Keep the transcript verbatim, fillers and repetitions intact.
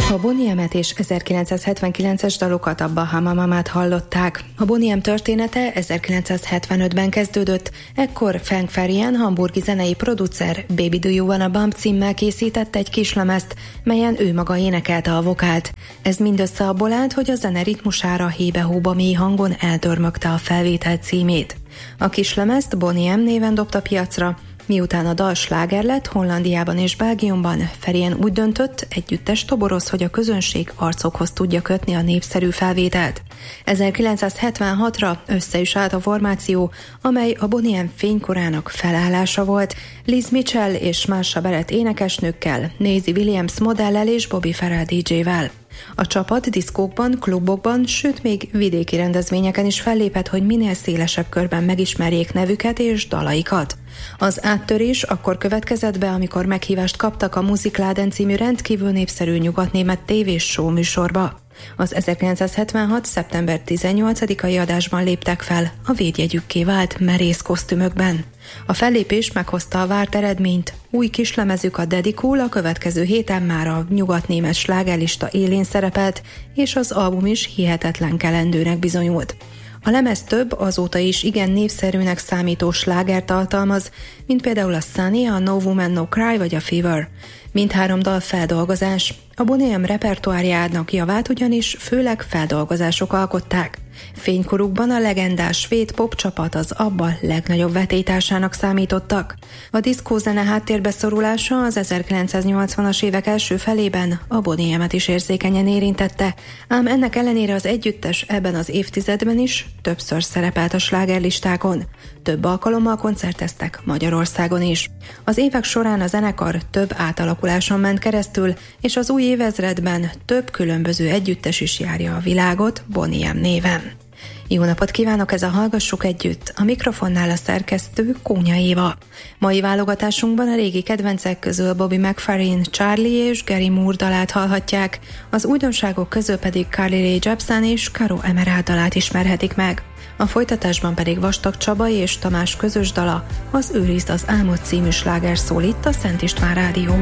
A Boney M-et és ezerkilencszázhetvenkilences dalokat, a Bahama Mamát hallották. A Boney M története ezerkilencszázhetvenötben kezdődött, ekkor Frank Farian, hamburgi zenei producer Baby Do You Wanna Bump címmel készített egy kislemezt, melyen ő maga énekelte a vokált. Ez mindössze abból állt, hogy a zene ritmusára hébe-hóba mély hangon eldörmögte a felvétel címét. A kislemezt Boney M néven dobta piacra. Miután a dal sláger lett Hollandiában és Belgiumban, Farian úgy döntött, együttes toboroz, hogy a közönség arcokhoz tudja kötni a népszerű felvételt. ezerkilencszázhetvenhatra össze is állt a formáció, amely a Boney M fénykorának felállása volt, Liz Mitchell és Marsha Barrett énekesnőkkel, Maisie Williams modellel és Bobby Farrell dé dzsével. A csapat diszkókban, klubokban, sőt még vidéki rendezvényeken is fellépett, hogy minél szélesebb körben megismerjék nevüket és dalaikat. Az áttörés akkor következett be, amikor meghívást kaptak a Musikladen című rendkívül népszerű nyugatnémet tévés show műsorba. Az ezerkilencszázhetvenhat. szeptember tizennyolcadikai adásban léptek fel a védjegyükké vált merész kosztümökben. A fellépés meghozta a várt eredményt, új kislemezük, a Daddy Cool a következő héten már a nyugatnémet slágerlista élén szerepelt, és az album is hihetetlen kelendőnek bizonyult. A lemez több, azóta is igen népszerűnek számító slágert tartalmaz, mint például a Sunny, a No Woman No Cry vagy a Fever. Mindhárom dal feldolgozás. A Boney M repertoárjának javát ugyanis főleg feldolgozások alkották. Fénykorukban a legendás svéd popcsapat az ABBA legnagyobb vetélytársának számítottak. A diszkózene háttérbe szorulása az ezerkilencszáznyolcvanas évek első felében a Boney M-et is érzékenyen érintette, ám ennek ellenére az együttes ebben az évtizedben is többször szerepelt a slágerlistákon. Több alkalommal koncerteztek Magyarországon is. Az évek során a zenekar több átalakuláson ment keresztül, és az új évezredben több különböző együttes is járja a világot Boney M néven. Jó napot kívánok, ez a Hallgassuk Együtt, a mikrofonnál a szerkesztő Kónya Éva. Mai válogatásunkban a régi kedvencek közül Bobby McFerrin, Charlie és Gary Moore dalát hallhatják, az újdonságok közül pedig Carly Rae Jepsen és Caro Emerald dalát ismerhetik meg. A folytatásban pedig Vastag Csaba és Tamás közös dala, az Őrizd az álmod című sláger szól itt a Szent István Rádió.